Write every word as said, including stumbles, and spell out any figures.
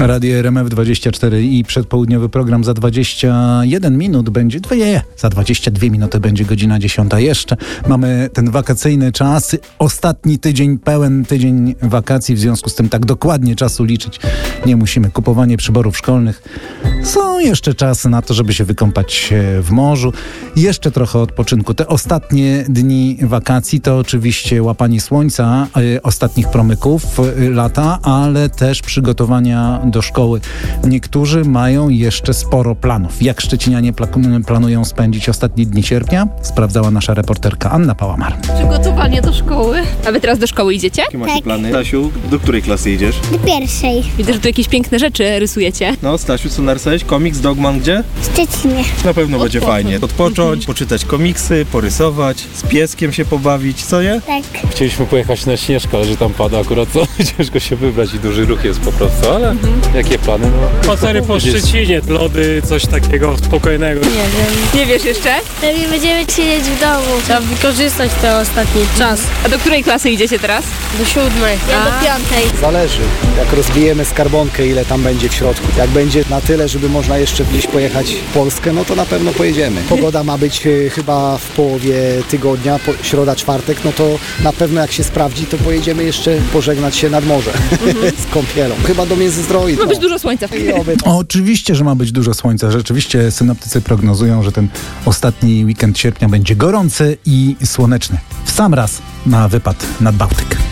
Radio R M F dwadzieścia cztery i przedpołudniowy program za dwadzieścia jeden minut będzie, nie, za dwadzieścia dwie minuty będzie godzina dziesiąta jeszcze. Mamy ten wakacyjny czas, ostatni tydzień, pełen tydzień wakacji, w związku z tym tak dokładnie czasu liczyć nie musimy. Kupowanie przyborów szkolnych. Są jeszcze czasy na to, żeby się wykąpać w morzu. Jeszcze trochę odpoczynku. Te ostatnie dni wakacji to oczywiście łapanie słońca, y, ostatnich promyków y, lata, ale też przygotowania do szkoły. Niektórzy mają jeszcze sporo planów. Jak szczecinianie pla- planują spędzić ostatnie dni sierpnia? Sprawdzała nasza reporterka Anna Pałamar. Przygotowanie do szkoły. A wy teraz do szkoły idziecie? Jakie macie Tak. plany? Stasiu, do której klasy idziesz? Do pierwszej Widzę, że tu jakieś piękne rzeczy rysujecie. No, Stasiu, co narysowałeś? Komiks Dogman gdzie? w Szczecinie. Na pewno będzie fajnie. Odpocząć, poczytać komiksy, porysować, z pieskiem się pobawić, co nie? Tak. Chcieliśmy pojechać na Śnieżkę, ale że tam pada akurat, to ciężko się wybrać i duży ruch jest po prostu, ale jakie plany? No, Spacery po Szczecinie, lody, coś takiego spokojnego. Nie wiesz jeszcze? Pewnie będziemy siedzieć w domu. Trzeba wykorzystać ten ostatni czas. A do której klasy idziecie teraz? Do siódmej. Ja do piątej. Zależy, jak rozbijemy skarbonkę, ile tam będzie w środku. Jak będzie na tyle, żeby można jeszcze gdzieś pojechać w Polskę, no to na pewno pojedziemy. Pogoda ma być y, chyba w połowie tygodnia, po, środa, czwartek, no to na pewno jak się sprawdzi, to pojedziemy jeszcze pożegnać się nad morze z kąpielą. Chyba do Międzyzdroi. Ma być dużo słońca w I oby- Oczywiście, że ma być dużo słońca. Rzeczywiście synoptycy prognozują, że ten ostatni weekend sierpnia będzie gorący i słoneczny. W sam raz na wypad nad Bałtyk.